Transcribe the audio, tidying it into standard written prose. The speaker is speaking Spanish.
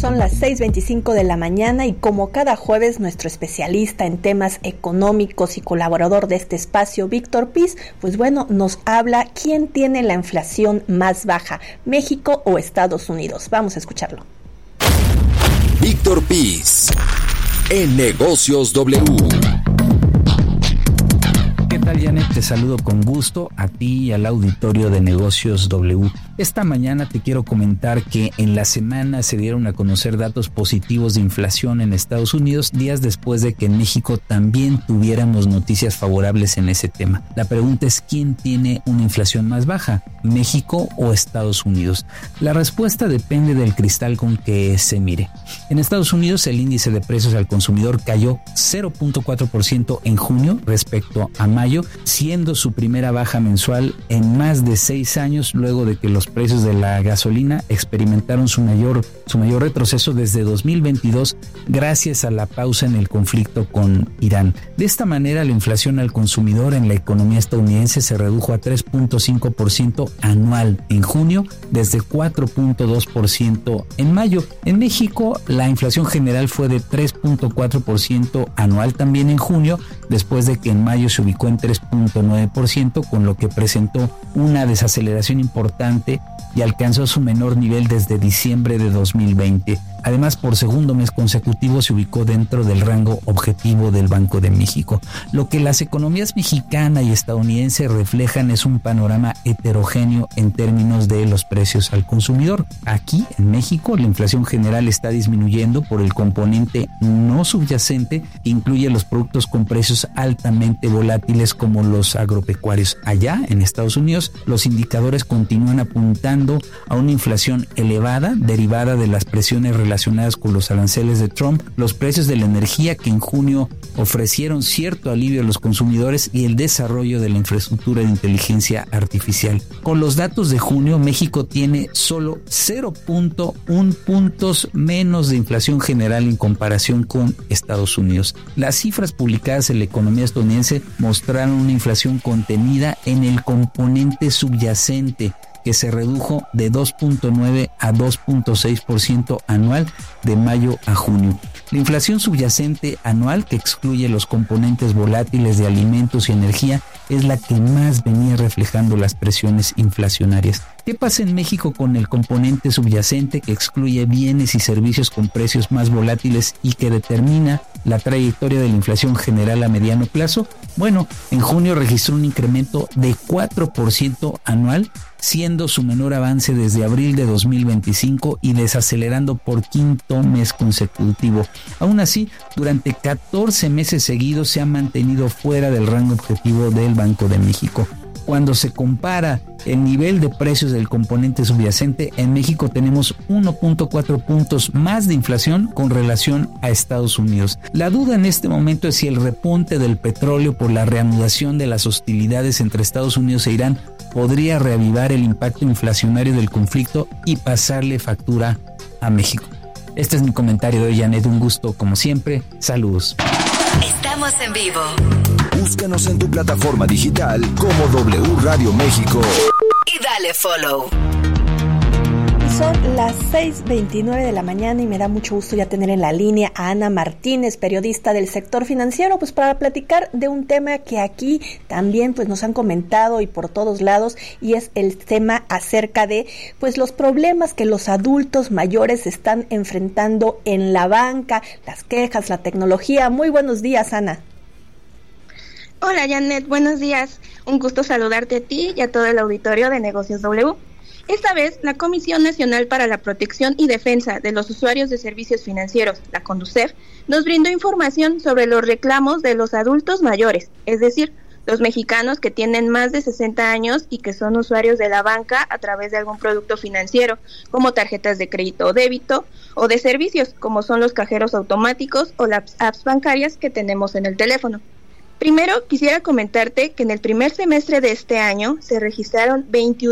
Son las 6:25 de la mañana y como cada jueves nuestro especialista en temas económicos y colaborador de este espacio, Víctor Piz, pues bueno, nos habla quién tiene la inflación más baja, México o Estados Unidos. Vamos a escucharlo. Víctor Piz, en Negocios W. ¿Qué tal, Janet? Te saludo con gusto a ti y al auditorio de Negocios W. Esta mañana te quiero comentar que en la semana se dieron a conocer datos positivos de inflación en Estados Unidos, días después de que en México también tuviéramos noticias favorables en ese tema. La pregunta es, ¿quién tiene una inflación más baja, México o Estados Unidos? La respuesta depende del cristal con que se mire. En Estados Unidos el índice de precios al consumidor cayó 0.4% en junio respecto a mayo, siendo su primera baja mensual en más de 6 años, luego de que los precios de la gasolina experimentaron su mayor retroceso desde 2022 gracias a la pausa en el conflicto con Irán. De esta manera, la inflación al consumidor en la economía estadounidense se redujo a 3.5% anual en junio, desde 4.2% en mayo. En México, la inflación general fue de 3.4% anual también en junio, después de que en mayo se ubicó en 3.9%, con lo que presentó una desaceleración importante y alcanzó su menor nivel desde diciembre de 2020. Además, por segundo mes consecutivo se ubicó dentro del rango objetivo del Banco de México. Lo que las economías mexicana y estadounidense reflejan es un panorama heterogéneo en términos de los precios al consumidor. Aquí, en México, la inflación general está disminuyendo por el componente no subyacente que incluye los productos con precios altamente volátiles como los agropecuarios. Allá, en Estados Unidos, los indicadores continúan apuntando a una inflación elevada derivada de las presiones relacionadas con los aranceles de Trump, los precios de la energía que en junio ofrecieron cierto alivio a los consumidores y el desarrollo de la infraestructura de inteligencia artificial. Con los datos de junio, México tiene solo 0.1 puntos menos de inflación general en comparación con Estados Unidos. Las cifras publicadas en la economía estadounidense mostraron una inflación contenida en el componente subyacente, que se redujo de 2.9 a 2.6% anual de mayo a junio. La inflación subyacente anual, que excluye los componentes volátiles de alimentos y energía, es la que más venía reflejando las presiones inflacionarias. ¿Qué pasa en México con el componente subyacente, que excluye bienes y servicios con precios más volátiles y que determina la trayectoria de la inflación general a mediano plazo? Bueno, en junio registró un incremento de 4% anual, siendo su menor avance desde abril de 2025 y desacelerando por quinto mes consecutivo. Aún así, durante 14 meses seguidos se ha mantenido fuera del rango objetivo del Banco de México. Cuando se compara el nivel de precios del componente subyacente, en México tenemos 1.4 puntos más de inflación con relación a Estados Unidos. La duda en este momento es si el repunte del petróleo por la reanudación de las hostilidades entre Estados Unidos e Irán podría reavivar el impacto inflacionario del conflicto y pasarle factura a México. Este es mi comentario de hoy, Janet. Un gusto, como siempre. Saludos. Estamos en vivo. Búscanos en tu plataforma digital como W Radio México. Y dale follow. Son las 6:29 de la mañana y me da mucho gusto ya tener en la línea a Ana Martínez, periodista del sector financiero, pues para platicar de un tema que aquí también pues nos han comentado y por todos lados, y es el tema acerca de pues los problemas que los adultos mayores están enfrentando en la banca, las quejas, la tecnología. Muy buenos días, Ana. Hola, Janet, buenos días. Un gusto saludarte a ti y a todo el auditorio de Negocios W. Esta vez, la Comisión Nacional para la Protección y Defensa de los Usuarios de Servicios Financieros, la CONDUCEF, nos brindó información sobre los reclamos de los adultos mayores, es decir, los mexicanos que tienen más de 60 años y que son usuarios de la banca a través de algún producto financiero, como tarjetas de crédito o débito, o de servicios, como son los cajeros automáticos o las apps bancarias que tenemos en el teléfono. Primero, quisiera comentarte que en el primer semestre de este año se registraron 21